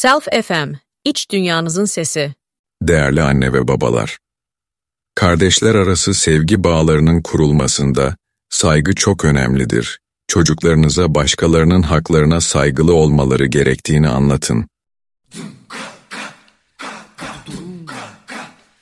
Self FM, iç dünyanızın sesi. Değerli anne ve babalar, kardeşler arası sevgi bağlarının kurulmasında saygı çok önemlidir. Çocuklarınıza başkalarının haklarına saygılı olmaları gerektiğini anlatın.